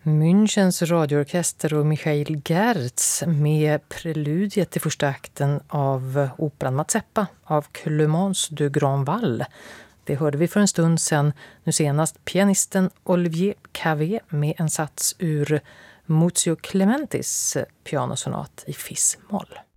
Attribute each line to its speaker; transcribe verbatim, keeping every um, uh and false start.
Speaker 1: Münchens radioorkester och Michael Gertz med preludiet till första akten av operan Mazeppa av Clémence de Grandval. Det hörde vi för en stund sedan, nu senast pianisten Olivier Cavé med en sats ur Muzio Clementis pianosonat i fis-moll.